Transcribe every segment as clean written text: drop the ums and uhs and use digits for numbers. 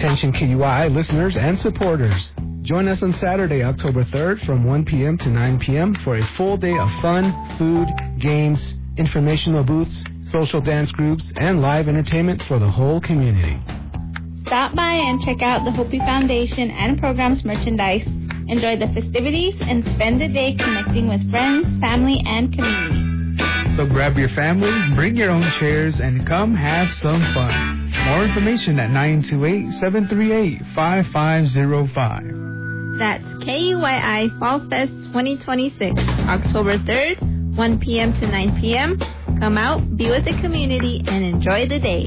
Attention KUII listeners and supporters. Join us on Saturday, October 3rd from 1 p.m. to 9 p.m. for a full day of fun, food, games, informational booths, social dance groups, and live entertainment for the whole community. Stop by and check out the Hopi Foundation and program's merchandise. Enjoy the festivities and spend the day connecting with friends, family, and community. So grab your family, bring your own chairs, and come have some fun. More information at 928-738-5505. That's KUII Fall Fest 2026, October 3rd, 1 p.m. to 9 p.m. Come out, be with the community, and enjoy the day.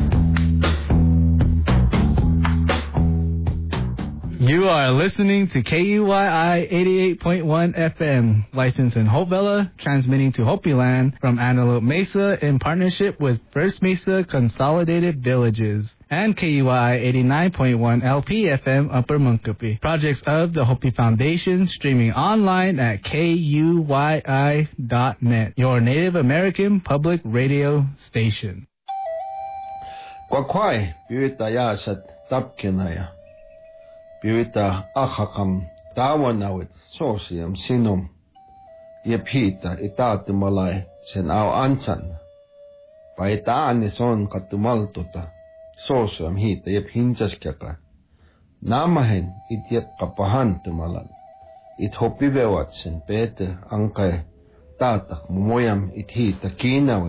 You are listening to KUII 88.1 FM, licensed in Hope Valley, transmitting to Hopi Land from Antelope Mesa in partnership with First Mesa Consolidated Villages and KUII 89.1 LP FM Upper Munkapi. Projects of the Hopi Foundation, streaming online at KUII.net, your Native American public radio station. Kwakwai, Piwita Yasat Tapkinaya. Piwita Achakam Tawanawit Sosiam Sinum Yepita Itatimalai Sen Au Ansan Paitaan Nison Katumaltuta Sosiam Hita Yep Hinjaskaka Namahen Ityep Kapahan Tumalan It Hopivewatsen Pete Ankai Tatak Mumoyam It Hita Kina